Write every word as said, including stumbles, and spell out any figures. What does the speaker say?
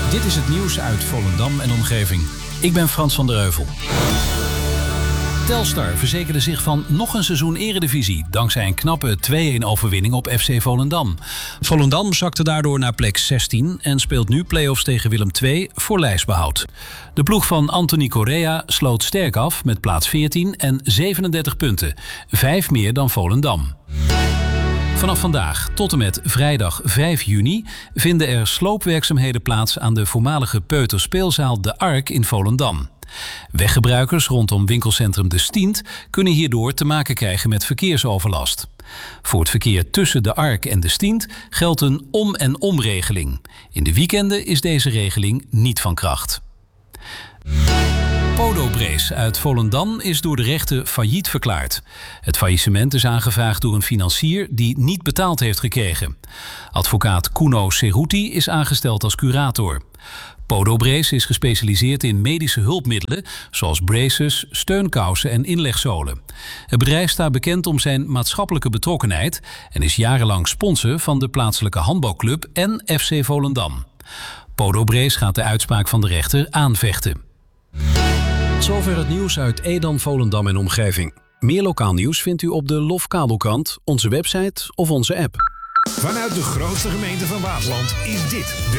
Dit is het nieuws uit Volendam en omgeving. Ik ben Frans van der Heuvel. Telstar verzekerde zich van nog een seizoen Eredivisie... dankzij een knappe twee-een overwinning op F C Volendam. Volendam zakte daardoor naar plek zestien... en speelt nu play-offs tegen Willem twee voor lijstbehoud. De ploeg van Anthony Correa sloot sterk af met plaats veertien en zevenendertig punten. Vijf meer dan Volendam. Vanaf vandaag tot en met vrijdag vijf juni vinden er sloopwerkzaamheden plaats aan de voormalige peuterspeelzaal De Ark in Volendam. Weggebruikers rondom winkelcentrum De Stient kunnen hierdoor te maken krijgen met verkeersoverlast. Voor het verkeer tussen De Ark en De Stient geldt een om- en omregeling. In de weekenden is deze regeling niet van kracht. Podobrace uit Volendam is door de rechter failliet verklaard. Het faillissement is aangevraagd door een financier die niet betaald heeft gekregen. Advocaat Kuno Ceruti is aangesteld als curator. Podobrace is gespecialiseerd in medische hulpmiddelen zoals braces, steunkousen en inlegzolen. Het bedrijf staat bekend om zijn maatschappelijke betrokkenheid en is jarenlang sponsor van de plaatselijke handbalclub en F C Volendam. Podobrace gaat de uitspraak van de rechter aanvechten. Tot zover het nieuws uit Edam, Volendam en omgeving. Meer lokaal nieuws vindt u op de Lofkabelkrant, onze website of onze app. Vanuit de grootste gemeente van Waasland is dit de